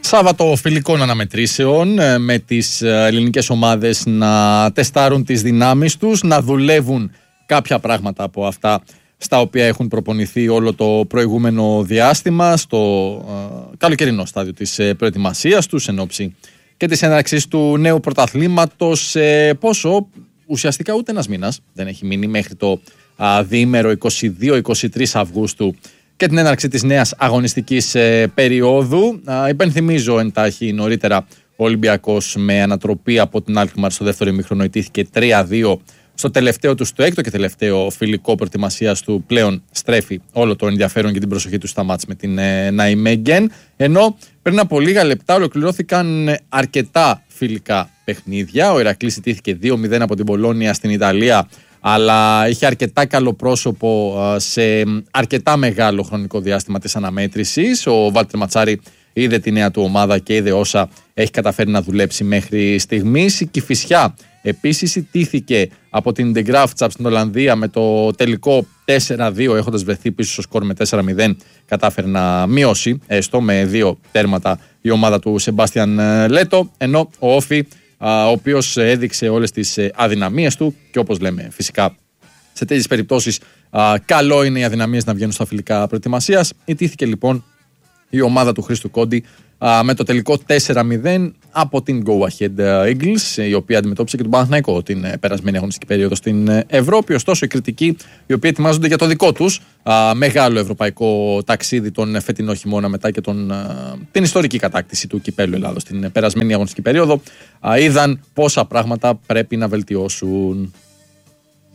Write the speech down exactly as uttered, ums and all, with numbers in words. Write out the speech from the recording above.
Σάββατο φιλικών αναμετρήσεων με τις ελληνικές ομάδες να τεστάρουν τις δυνάμεις τους, να δουλεύουν κάποια πράγματα από αυτά στα οποία έχουν προπονηθεί όλο το προηγούμενο διάστημα στο ε, καλοκαιρινό στάδιο της ε, προετοιμασίας τους εν ώψη και της έναρξης του νέου πρωταθλήματος, ε, πόσο ουσιαστικά ούτε ένας μήνας δεν έχει μείνει μέχρι το ε, διήμερο είκοσι δύο είκοσι τρεις Αυγούστου και την έναρξη της νέας αγωνιστικής ε, περίοδου. Ε, υπενθυμίζω εντάχει νωρίτερα ο Ολυμπιακός με ανατροπή από την Αλκμαρ στο δεύτερο ημίχρονο ιτήθηκε τρία δύο. Στο τελευταίο του, στο έκτο και τελευταίο φιλικό προετοιμασίας του, πλέον στρέφει όλο το ενδιαφέρον και την προσοχή του στα μάτς με την ε, Ναϊμέγγεν. Ενώ πριν από λίγα λεπτά ολοκληρώθηκαν αρκετά φιλικά παιχνίδια. Ο Ηρακλής ιτήθηκε δύο μηδέν από την Πολόνια στην Ιταλία, αλλά είχε αρκετά καλό πρόσωπο σε αρκετά μεγάλο χρονικό διάστημα της αναμέτρησης. Ο Βάλτερ Ματσάρη είδε τη νέα του ομάδα και είδε όσα έχει καταφέρει να δουλέψει μέχρι στιγμής. Η Κηφισιά επίσης ιτήθηκε από την De Graafschap στην Ολλανδία με το τελικό τέσσερα δύο, έχοντας βρεθεί πίσω στο σκορ με τέσσερα μηδέν. Κατάφερε να μειώσει έστω με δύο τέρματα η ομάδα του Σεμπάστιαν Λέτο, ενώ ο Όφι, ο οποίος έδειξε όλες τις αδυναμίες του και όπως λέμε φυσικά σε τέτοιες περιπτώσεις καλό είναι οι αδυναμίες να βγαίνουν στα φιλικά προετοιμασίας, ιτήθηκε λοιπόν η ομάδα του Χρήστου Κόντι με το τελικό τέσσερα μηδέν από την Go Ahead Eagles, η οποία αντιμετώπισε και τον Παναθηναϊκό την περασμένη αγωνιστική περίοδο στην Ευρώπη. Ωστόσο, οι κριτικοί, οι οποίοι ετοιμάζονται για το δικό τους μεγάλο ευρωπαϊκό ταξίδι τον φετινό χειμώνα μετά και τον, την ιστορική κατάκτηση του Κυπέλλου Ελλάδος στην περασμένη αγωνιστική περίοδο, είδαν πόσα πράγματα πρέπει να βελτιώσουν.